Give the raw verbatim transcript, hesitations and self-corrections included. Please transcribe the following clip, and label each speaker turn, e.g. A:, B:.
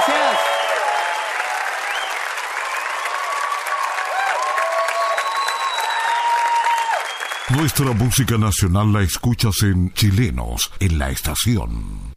A: Gracias.
B: Nuestra música nacional la escuchas en Chilenos, en la estación.